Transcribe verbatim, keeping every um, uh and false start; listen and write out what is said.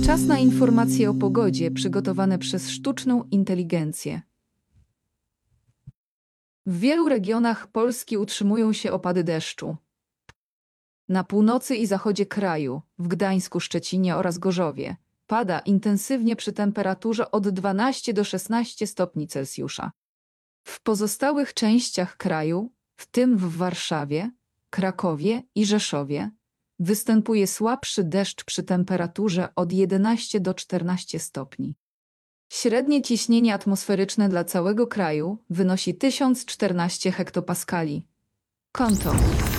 Czas na informacje o pogodzie przygotowane przez sztuczną inteligencję. W wielu regionach Polski utrzymują się opady deszczu. Na północy i zachodzie kraju, w Gdańsku, Szczecinie oraz Gorzowie, pada intensywnie przy temperaturze od dwunastu do szesnastu stopni Celsjusza. W pozostałych częściach kraju, w tym w Warszawie, Krakowie i Rzeszowie, występuje słabszy deszcz przy temperaturze od jedenastu do czternastu stopni. Średnie ciśnienie atmosferyczne dla całego kraju wynosi tysiąc czternaście hektopaskali. Konto.